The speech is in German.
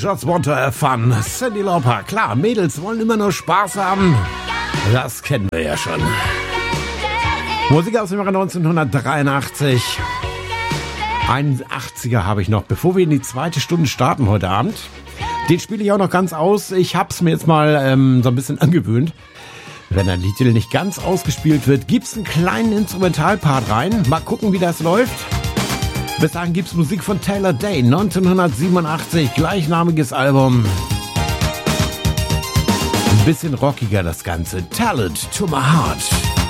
Just want to have fun. Cyndi Lauper. Klar, Mädels wollen immer nur Spaß haben. Das kennen wir ja schon. Musik aus dem Jahre 1983. 81er habe ich noch, bevor wir in die zweite Stunde starten heute Abend. Den spiele ich auch noch ganz aus. Ich habe es mir jetzt mal so ein bisschen angewöhnt. Wenn ein Liedtitel nicht ganz ausgespielt wird, gibt's einen kleinen Instrumentalpart rein. Mal gucken, wie das läuft. Bis dahin gibt's Musik von Taylor Day, 1987, gleichnamiges Album. Ein bisschen rockiger das Ganze. Tell It to My Heart.